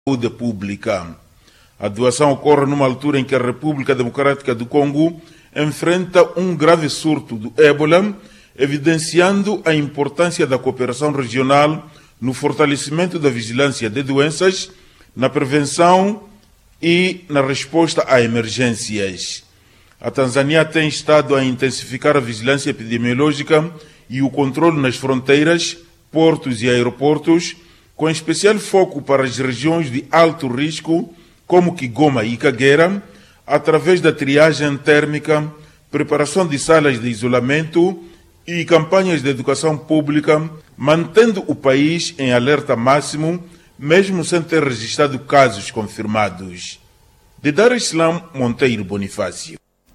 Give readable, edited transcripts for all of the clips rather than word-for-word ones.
saúde pública. A doação ocorre numa altura em que a República Democrática do Congo enfrenta um grave surto do ébola, evidenciando a importância da cooperação regional no fortalecimento da vigilância de doenças, na prevenção e na resposta a emergências. A Tanzânia tem estado a intensificar a vigilância epidemiológica e o controle nas fronteiras, portos e aeroportos, com especial foco para as regiões de alto risco, como Kigoma e Kagera, através da triagem térmica, preparação de salas de isolamento e campanhas de educação pública, mantendo o país em alerta máximo, mesmo sem ter registrado casos confirmados. De Dar es Salaam, Monteiro Bonifácio.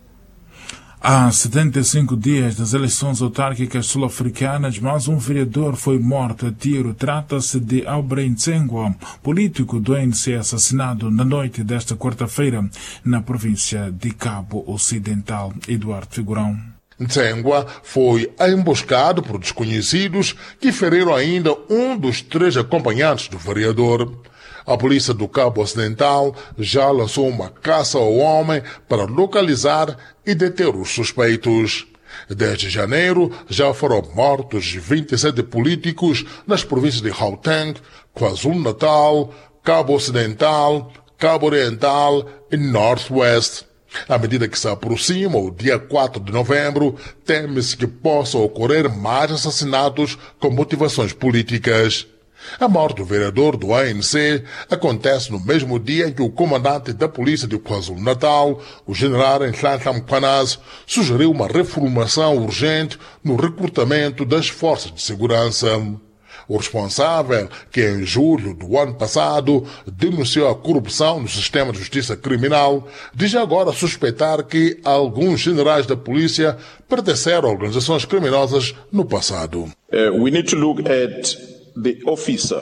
Há 75 dias das eleições autárquicas sul-africanas, mais um vereador foi morto a tiro. Trata-se de Aubrey Ntsengwa, político do ANC assassinado na noite desta quarta-feira na província de Cabo Ocidental. Eduardo Figurão. Ntsengwa foi emboscado por desconhecidos que feriram ainda um dos 3 acompanhantes do vereador. A polícia do Cabo Ocidental já lançou uma caça ao homem para localizar e deter os suspeitos. Desde janeiro, já foram mortos 27 políticos nas províncias de Gauteng, KwaZulu-Natal, Cabo Ocidental, Cabo Oriental e Northwest. À medida que se aproxima o dia 4 de novembro, teme-se que possam ocorrer mais assassinatos com motivações políticas. A morte do vereador do ANC acontece no mesmo dia em que o comandante da polícia de KwaZulu-Natal, o general Nhlanhla Mkhwanazi, sugeriu uma reformulação urgente no recrutamento das forças de segurança. O responsável, que em julho do ano passado denunciou a corrupção no sistema de justiça criminal, diz agora suspeitar que alguns generais da polícia pertenceram a organizações criminosas no passado. We need to look at the officer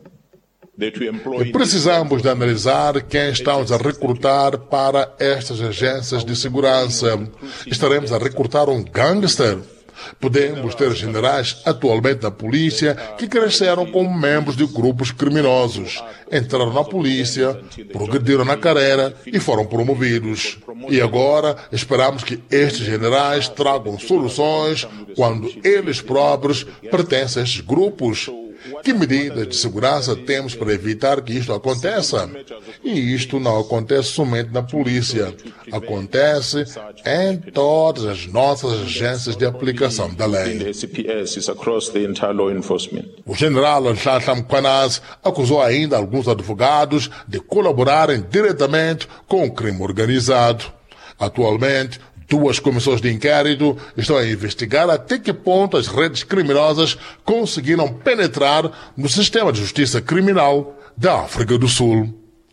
that we employ. Precisamos de analisar quem estamos a recrutar para estas agências de segurança. Estaremos a recrutar um gangster? Podemos ter generais atualmente na polícia que cresceram como membros de grupos criminosos, entraram na polícia, progrediram na carreira e foram promovidos. E agora esperamos que estes generais tragam soluções quando eles próprios pertencem a estes grupos. Que medidas de segurança temos para evitar que isto aconteça? E isto não acontece somente na polícia. Acontece em todas as nossas agências de aplicação da lei. O general Nhlanhla Mkhwanazi acusou ainda alguns advogados de colaborarem diretamente com o crime organizado. Atualmente, 2 comissões de inquérito estão a investigar até que ponto as redes criminosas conseguiram penetrar no sistema de justiça criminal da África do Sul.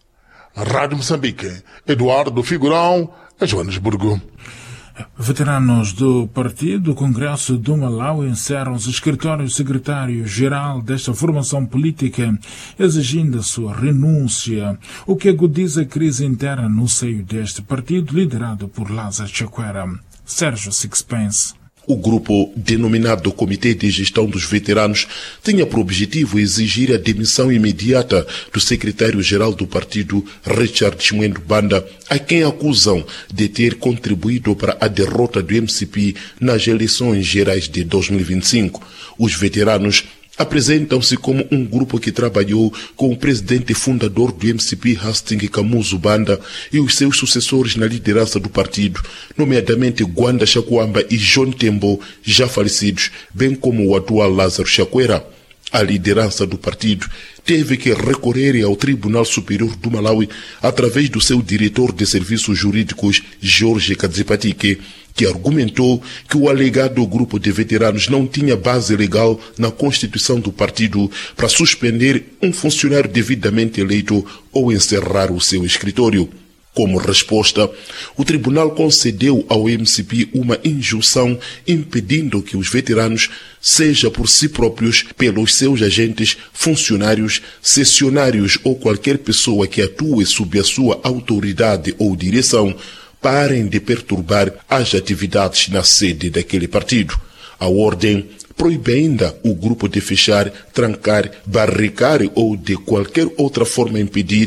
Rádio Moçambique, Eduardo Figurão, Joanesburgo. Veteranos do Partido Congresso do Malawi encerram os escritórios secretário-geral desta formação política, exigindo a sua renúncia, o que agudiza a crise interna no seio deste partido, liderado por Lázaro Chakwera. Sérgio Sixpence. O grupo, denominado Comitê de Gestão dos Veteranos, tinha por objetivo exigir a demissão imediata do secretário-geral do partido, Richard Chimwendo Banda, a quem acusam de ter contribuído para a derrota do MCP nas eleições gerais de 2025. Os veteranos apresentam-se como um grupo que trabalhou com o presidente fundador do MCP, Hastings Kamuzu Banda, e os seus sucessores na liderança do partido, nomeadamente Gwanda Shakwamba e John Tembo, já falecidos, bem como o atual Lázaro Chakwera. A liderança do partido teve que recorrer ao Tribunal Superior do Malawi através do seu diretor de serviços jurídicos, Jorge Kadzipatike, que argumentou que o alegado grupo de veteranos não tinha base legal na Constituição do partido para suspender um funcionário devidamente eleito ou encerrar o seu escritório. Como resposta, o tribunal concedeu ao MCP uma injunção impedindo que os veteranos, seja por si próprios, pelos seus agentes, funcionários, sessionários ou qualquer pessoa que atue sob a sua autoridade ou direção, parem de perturbar as atividades na sede daquele partido. A ordem proíbe ainda o grupo de fechar, trancar, barricar ou de qualquer outra forma impedir